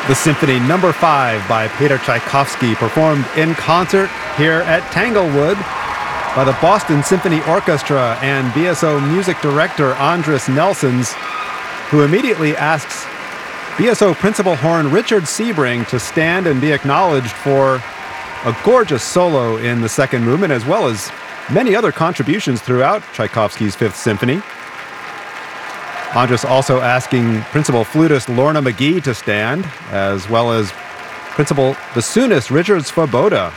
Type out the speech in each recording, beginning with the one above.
The Symphony No. 5 by Peter Tchaikovsky, performed in concert here at Tanglewood by the Boston Symphony Orchestra and BSO music director Andris Nelsons, who immediately asks BSO principal horn Richard Sebring to stand and be acknowledged for a gorgeous solo in the second movement, as well as many other contributions throughout Tchaikovsky's Fifth Symphony. Andris also asking principal flutist Lorna McGee to stand, as well as principal bassoonist Richard Svoboda.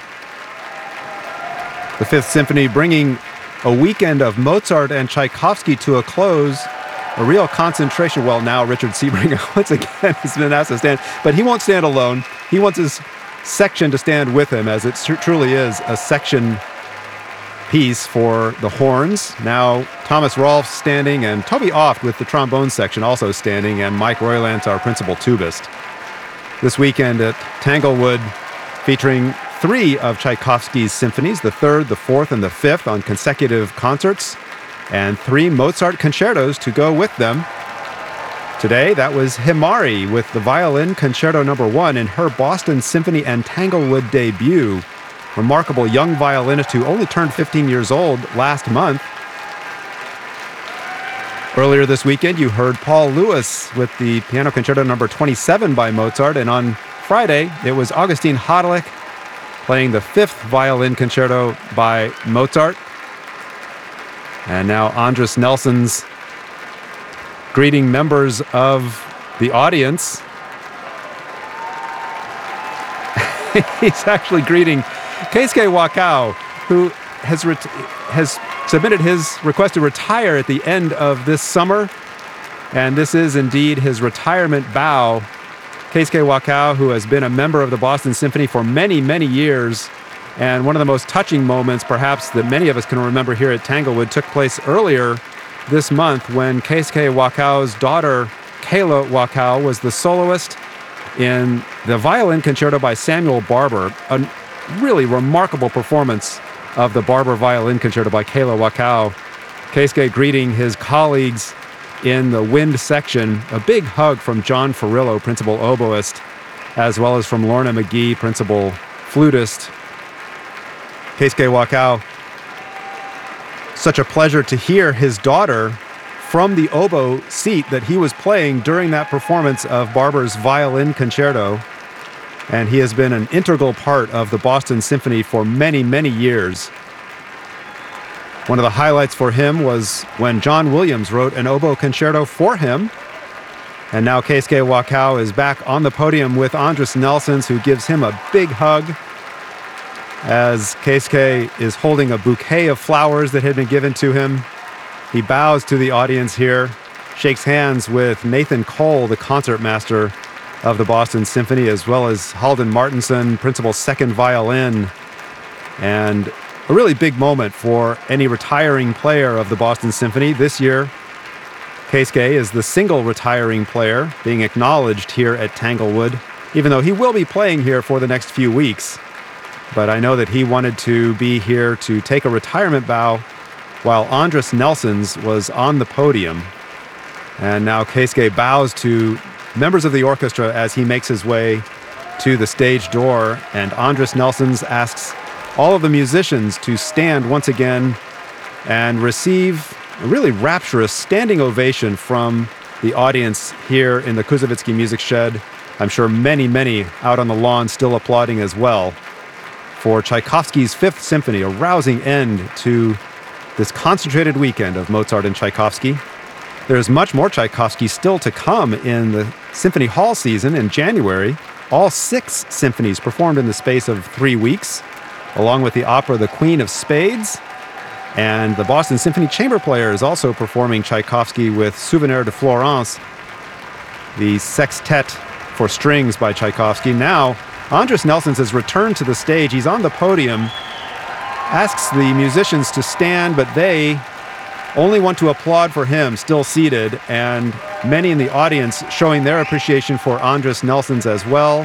The Fifth Symphony bringing a weekend of Mozart and Tchaikovsky to a close, a real concentration. Well, now Richard Sebring once again has been asked to stand, but he won't stand alone. He wants his section to stand with him, as it truly is a section piece for the horns. Now Thomas Rolfe standing, and Toby Oft with the trombone section also standing, and Mike Roylance, our principal tubist. This weekend at Tanglewood, featuring 3 of Tchaikovsky's symphonies, the third, the fourth, and the fifth, on consecutive concerts, and 3 Mozart concertos to go with them. Today, that was Himari with the Violin Concerto No. 1 in her Boston Symphony and Tanglewood debut. Remarkable young violinist who only turned 15 years old last month. Earlier this weekend, you heard Paul Lewis with the Piano Concerto No. 27 by Mozart, and on Friday, it was Augustin Hadlik playing the 5th Violin Concerto by Mozart. And now Andris Nelsons greeting members of the audience. He's actually greeting Keisuke Wakao, who has submitted his request to retire at the end of this summer. And this is indeed his retirement bow. Keisuke Wakao, who has been a member of the Boston Symphony for many, many years. And one of the most touching moments, perhaps, that many of us can remember here at Tanglewood took place earlier this month when Keisuke Wakao's daughter, Kayla Wakao, was the soloist in the Violin Concerto by Samuel Barber, a really remarkable performance of the Barber Violin Concerto by Kayla Wakao. Keisuke greeting his colleagues in the wind section. A big hug from John Farillo, principal oboist, as well as from Lorna McGee, principal flutist. Keisuke Wakao, such a pleasure to hear his daughter from the oboe seat that he was playing during that performance of Barber's Violin Concerto. And he has been an integral part of the Boston Symphony for many, many years. One of the highlights for him was when John Williams wrote an oboe concerto for him. And now Keisuke Wakao is back on the podium with Andris Nelsons, who gives him a big hug as Keisuke is holding a bouquet of flowers that had been given to him. He bows to the audience here, shakes hands with Nathan Cole, the concertmaster of the Boston Symphony, as well as Halden Martinson, principal second violin. And a really big moment for any retiring player of the Boston Symphony. This year, Keisuke is the single retiring player being acknowledged here at Tanglewood, even though he will be playing here for the next few weeks. But I know that he wanted to be here to take a retirement bow while Andris Nelsons was on the podium. And now Keisuke bows to members of the orchestra as he makes his way to the stage door, and Andris Nelsons asks all of the musicians to stand once again and receive a really rapturous standing ovation from the audience here in the Kuzovitsky Music Shed. I'm sure many, many out on the lawn still applauding as well for Tchaikovsky's Fifth Symphony, a rousing end to this concentrated weekend of Mozart and Tchaikovsky. There's much more Tchaikovsky still to come in the Symphony Hall season in January. All 6 symphonies performed in the space of 3 weeks, along with the opera The Queen of Spades. And the Boston Symphony Chamber Players also performing Tchaikovsky with Souvenir de Florence, the sextet for strings by Tchaikovsky. Now, Andris Nelsons has returned to the stage. He's on the podium, asks the musicians to stand, but they only want to applaud for him, still seated, and many in the audience showing their appreciation for Andris Nelsons as well.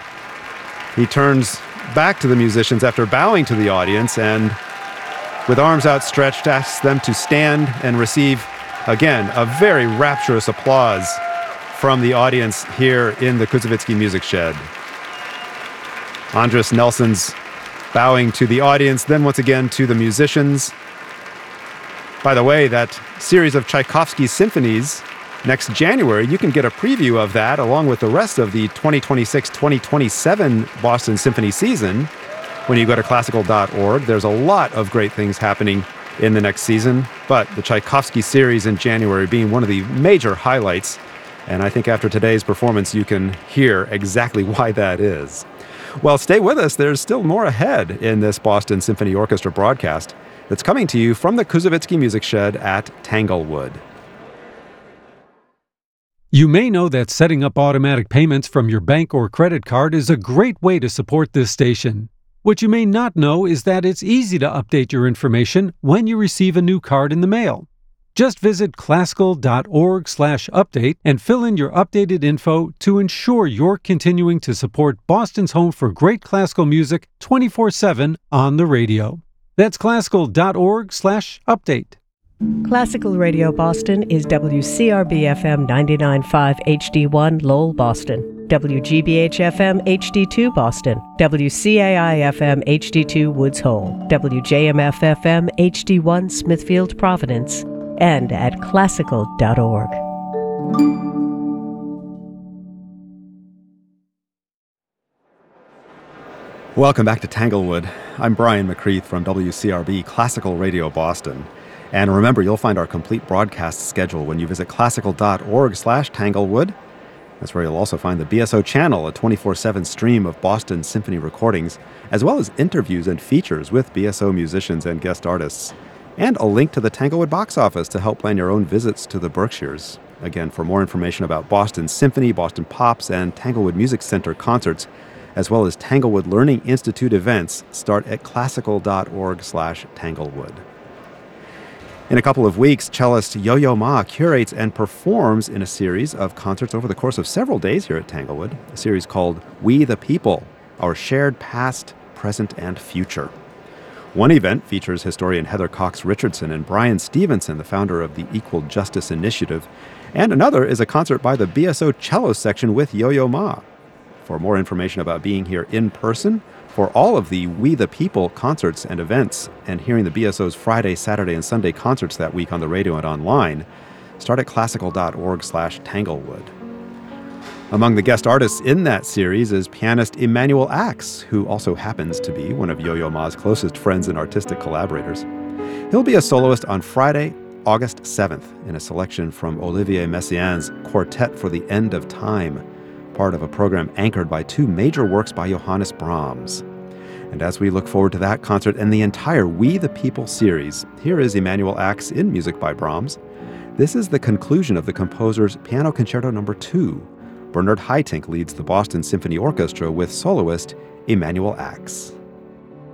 He turns back to the musicians after bowing to the audience and, with arms outstretched, asks them to stand and receive, again, a very rapturous applause from the audience here in the Kuzovitsky Music Shed. Andris Nelson's bowing to the audience, then once again to the musicians. By the way, that series of Tchaikovsky symphonies next January, you can get a preview of that along with the rest of the 2026-2027 Boston Symphony season when you go to classical.org. There's a lot of great things happening in the next season, but the Tchaikovsky series in January being one of the major highlights. And I think after today's performance, you can hear exactly why that is. Well, stay with us. There's still more ahead in this Boston Symphony Orchestra broadcast that's coming to you from the Kuzovitsky Music Shed at Tanglewood. You may know that setting up automatic payments from your bank or credit card is a great way to support this station. What you may not know is that it's easy to update your information when you receive a new card in the mail. Just visit classical.org/update and fill in your updated info to ensure you're continuing to support Boston's home for great classical music 24/7 on the radio. That's classical.org/update. Classical Radio Boston is WCRB-FM 99.5 HD1 Lowell, Boston, WGBH-FM HD2 Boston, WCAI-FM HD2 Woods Hole, WJMF-FM HD1 Smithfield, Providence, and at classical.org. Welcome back to Tanglewood. I'm Brian McCreath from WCRB Classical Radio Boston. And remember, you'll find our complete broadcast schedule when you visit classical.org/Tanglewood. That's where you'll also find the BSO channel, a 24/7 stream of Boston Symphony recordings, as well as interviews and features with BSO musicians and guest artists, and a link to the Tanglewood box office to help plan your own visits to the Berkshires. Again, for more information about Boston Symphony, Boston Pops, and Tanglewood Music Center concerts, as well as Tanglewood Learning Institute events, start at classical.org/Tanglewood. In a couple of weeks, cellist Yo-Yo Ma curates and performs in a series of concerts over the course of several days here at Tanglewood, a series called We the People, Our Shared Past, Present, and Future. One event features historian Heather Cox Richardson and Brian Stevenson, the founder of the Equal Justice Initiative, and another is a concert by the BSO Cello Section with Yo-Yo Ma. For more information about being here in person, for all of the We the People concerts and events, and hearing the BSO's Friday, Saturday, and Sunday concerts that week on the radio and online, start at classical.org/Tanglewood. Among the guest artists in that series is pianist Emanuel Ax, who also happens to be one of Yo-Yo Ma's closest friends and artistic collaborators. He'll be a soloist on Friday, August 7th, in a selection from Olivier Messiaen's Quartet for the End of Time, part of a program anchored by two major works by Johannes Brahms. And as we look forward to that concert and the entire We the People series, here is Emanuel Ax in music by Brahms. This is the conclusion of the composer's Piano Concerto No. 2. Bernard Haitink leads the Boston Symphony Orchestra with soloist Emanuel Ax.